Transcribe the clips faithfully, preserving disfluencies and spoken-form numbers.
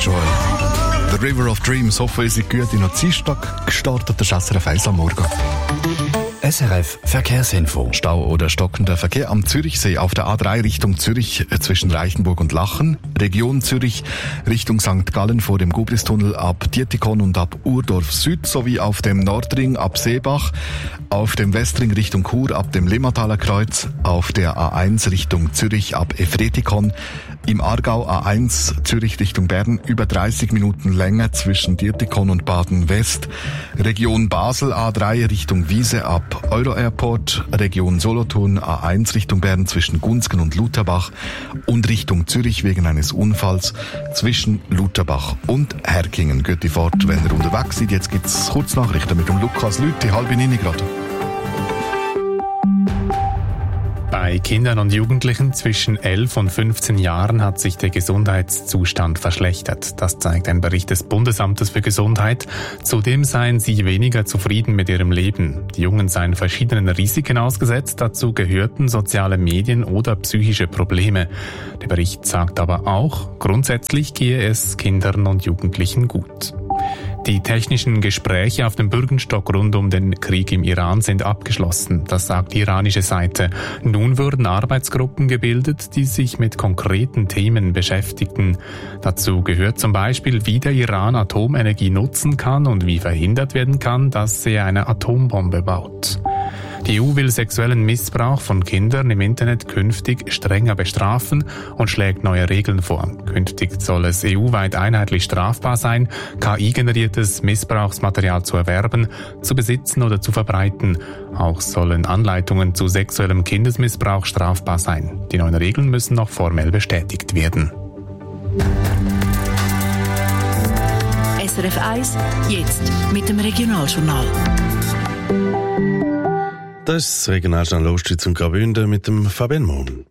Joel. The River of Dreams. Hoffe, ihr seid gut in den Dienstag gestartet. Der S R F eins am Morgen. S R F Verkehrsinfo. Stau oder stockender Verkehr am Zürichsee auf der A drei Richtung Zürich äh, zwischen Reichenburg und Lachen. Region Zürich Richtung Sankt Gallen vor dem Gubristunnel ab Dietikon und ab Urdorf Süd sowie auf dem Nordring ab Seebach. Auf dem Westring Richtung Chur ab dem Limmataler Kreuz. Auf der A eins Richtung Zürich ab Efretikon. Im Aargau A eins Zürich Richtung Bern über dreißig Minuten länger zwischen Dietikon und Baden-West. Region Basel A drei Richtung Wiese ab Euro-Airport. Region Solothurn A eins Richtung Bern zwischen Gunzgen und Lutherbach. Und Richtung Zürich wegen eines Unfalls zwischen Lutherbach und Herkingen. Gute Fahrt, wenn ihr unterwegs seid. Jetzt gibt's Kurznachrichten mit dem Lukas Lüthi, halb in gerade. Bei Kindern und Jugendlichen zwischen elf und fünfzehn Jahren hat sich der Gesundheitszustand verschlechtert. Das zeigt ein Bericht des Bundesamtes für Gesundheit. Zudem seien sie weniger zufrieden mit ihrem Leben. Die Jungen seien verschiedenen Risiken ausgesetzt. Dazu gehörten soziale Medien oder psychische Probleme. Der Bericht sagt aber auch, grundsätzlich gehe es Kindern und Jugendlichen gut. Die technischen Gespräche auf dem Bürgenstock rund um den Krieg im Iran sind abgeschlossen. Das sagt die iranische Seite. Nun würden Arbeitsgruppen gebildet, die sich mit konkreten Themen beschäftigten. Dazu gehört zum Beispiel, wie der Iran Atomenergie nutzen kann und wie verhindert werden kann, dass er eine Atombombe baut. Die E U will sexuellen Missbrauch von Kindern im Internet künftig strenger bestrafen und schlägt neue Regeln vor. Künftig soll es E U-weit einheitlich strafbar sein, K I-generiertes Missbrauchsmaterial zu erwerben, zu besitzen oder zu verbreiten. Auch sollen Anleitungen zu sexuellem Kindesmissbrauch strafbar sein. Die neuen Regeln müssen noch formell bestätigt werden. S R F eins, jetzt mit dem Regionaljournal. Das ist das Regionaljournal Ostschweiz und Graubünden mit dem Fabian Mohn.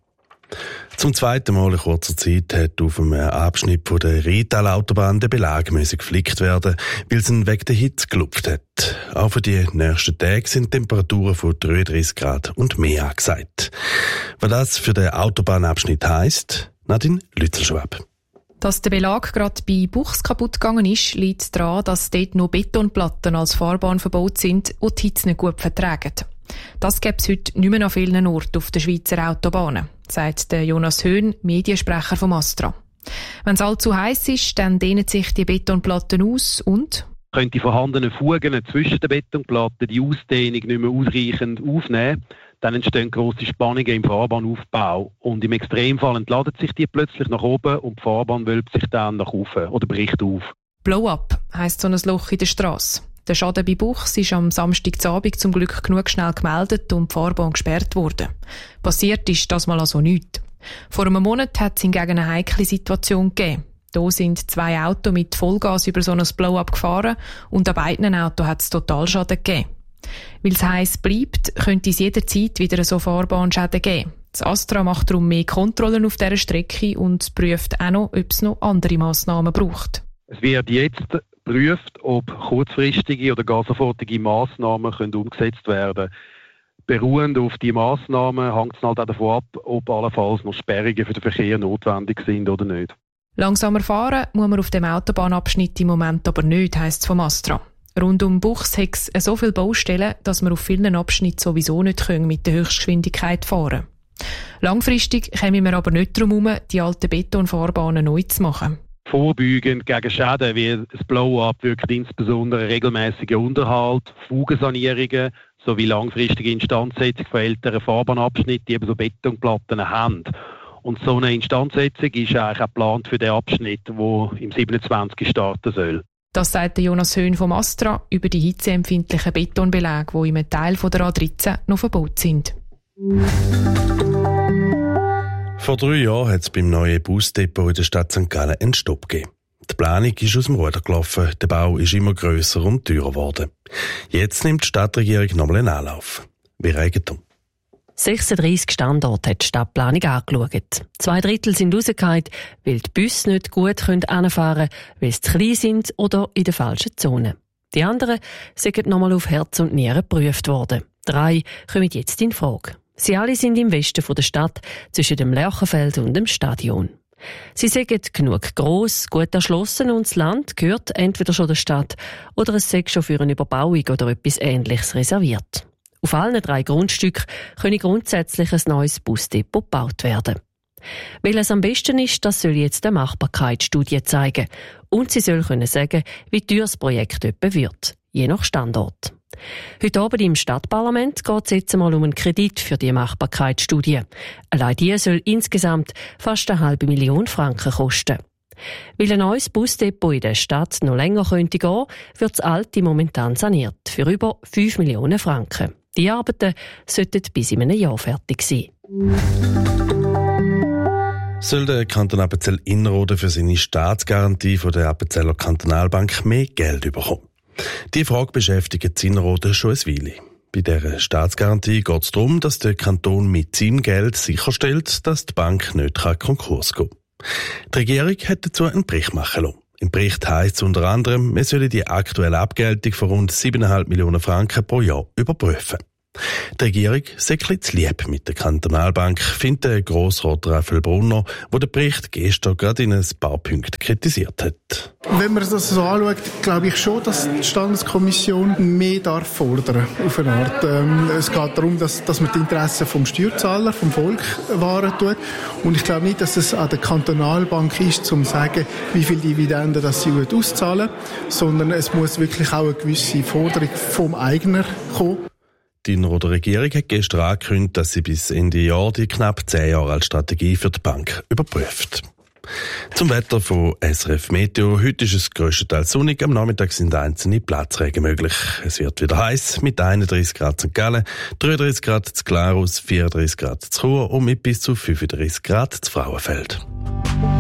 Zum zweiten Mal in kurzer Zeit hat auf einem Abschnitt von der Rital-Autobahn der Belag geflickt werden, weil es ihn wegen der Hitze gelupft hat. Auch für die nächsten Tage sind Temperaturen von dreiunddreißig Grad und mehr angesagt. Was das für den Autobahnabschnitt heisst, Nadine Lützelschwab. Dass der Belag gerade bei Buchs kaputt gegangen ist, liegt daran, dass dort noch Betonplatten als Fahrbahn verbaut sind und die Hitze nicht gut vertragen. Das gibt es heute nicht mehr an vielen Orten auf den Schweizer Autobahnen, sagt der Jonas Höhn, Mediensprecher vom Astra. Wenn es allzu heiß ist, dann dehnen sich die Betonplatten aus und können die vorhandenen Fugen zwischen den Betonplatten die Ausdehnung nicht mehr ausreichend aufnehmen, dann entstehen grosse Spannungen im Fahrbahnaufbau und im Extremfall entladen sich die plötzlich nach oben und die Fahrbahn wölbt sich dann nach oben oder bricht auf. Blow-up heisst so ein Loch in der Strasse. Der Schaden bei Buchs ist am Samstagabend zum Glück genug schnell gemeldet und die Fahrbahn gesperrt worden. Passiert ist das mal also nichts. Vor einem Monat hat es hingegen eine heikle Situation gegeben. Da sind zwei Autos mit Vollgas über so ein Blow-up gefahren und an beiden Autos hat es Totalschaden gegeben. Weil es heiß bleibt, könnte es jederzeit wieder so Fahrbahnschäden geben. Das Astra macht darum mehr Kontrollen auf dieser Strecke und prüft auch noch, ob es noch andere Massnahmen braucht. Es wird jetzt geprüft, ob kurzfristige oder gar sofortige Massnahmen können umgesetzt werden können. Beruhend auf die Massnahmen hängt es halt auch davon ab, ob allenfalls noch Sperrungen für den Verkehr notwendig sind oder nicht. Langsamer fahren muss man auf dem Autobahnabschnitt im Moment aber nicht, heisst es vom Astra. Rund um Buchs hat es so viele Baustellen, dass man auf vielen Abschnitten sowieso nicht mit der Höchstgeschwindigkeit fahren können. Langfristig kommen wir aber nicht darum herum, die alten Betonfahrbahnen neu zu machen. Vorbeugend gegen Schäden wie das Blow-up wirkt insbesondere regelmäßiger Unterhalt, Fugensanierungen sowie langfristige Instandsetzung von älteren Fahrbahnabschnitten, die eben so Betonplatten haben. Und so eine Instandsetzung ist eigentlich auch geplant für den Abschnitt, der im siebenundzwanzig starten soll. Das sagt Jonas Höhn vom Astra über die hitzeempfindlichen Betonbeläge, die in einem Teil der A dreizehn noch verbaut sind. Vor drei Jahren hat es beim neuen Busdepot in der Stadt Sankt Gallen einen Stopp gegeben. Die Planung ist aus dem Ruder gelaufen, der Bau ist immer grösser und teurer geworden. Jetzt nimmt die Stadtregierung nochmal einen Anlauf. Wie Eigentum. sechsunddreissig Standorte hat die Stadtplanung angeschaut. Zwei Drittel sind rausgefallen, weil die Busse nicht gut hinfahren können, weil sie zu klein sind oder in der falschen Zone. Die anderen sind nochmal auf Herz und Nieren geprüft worden. Drei kommen jetzt in Frage. Sie alle sind im Westen der Stadt, zwischen dem Lerchenfeld und dem Stadion. Sie sind genug gross, gut erschlossen und das Land gehört entweder schon der Stadt oder es sei schon für eine Überbauung oder etwas Ähnliches reserviert. Auf allen drei Grundstücken könne grundsätzlich ein neues Busdepot gebaut werden. Weil es am besten ist, das soll jetzt eine Machbarkeitsstudie zeigen. Und sie soll können sagen, wie teuer das Projekt etwa wird, je nach Standort. Heute Abend im Stadtparlament geht es jetzt einmal um einen Kredit für die Machbarkeitsstudie. Allein die soll insgesamt fast eine halbe Million Franken kosten. Weil ein neues Busdepot in der Stadt noch länger könnte gehen, wird das alte momentan saniert, für über fünf Millionen Franken. Die Arbeiten sollten bis in einem Jahr fertig sein. Soll der Kanton Appenzell-Innerrhoden für seine Staatsgarantie von der Appenzeller Kantonalbank mehr Geld bekommen? Die Frage beschäftigt Innerrhoden schon ein Weile. Bei dieser Staatsgarantie geht es darum, dass der Kanton mit seinem Geld sicherstellt, dass die Bank nicht Konkurs gehen kann. Die Regierung hat dazu einen Bericht machen lassen. Im Bericht heisst es unter anderem, wir sollen die aktuelle Abgeltung von rund sieben Komma fünf Millionen Franken pro Jahr überprüfen. Die Regierung sei ein bisschen zu lieb mit der Kantonalbank, findet der Grossrat Raphael Brunner, der den Bericht gestern gerade in ein paar Punkten kritisiert hat. Wenn man das so anschaut, glaube ich schon, dass die Standeskommission mehr darf fordern auf eine Art. Ähm, es geht darum, dass, dass man die Interessen vom Steuerzahler, vom Volk wahren tut. Und ich glaube nicht, dass es an der Kantonalbank ist, um zu sagen, wie viel Dividenden das sie auszahlen, sondern es muss wirklich auch eine gewisse Forderung vom Eigner kommen. Die Innerrhoder Regierung hat gestern angekündigt, dass sie bis Ende Jahr die knapp zehn Jahre alte Strategie für die Bank überprüft. Zum Wetter von S R F Meteo. Heute ist es grösstenteils sonnig, am Nachmittag sind einzelne Platzregen möglich. Es wird wieder heiß mit einunddreißig Grad Sankt Gallen, dreiunddreißig Grad zu Glarus, vierunddreißig Grad zu Chur und mit bis zu fünfunddreißig Grad zu Frauenfeld.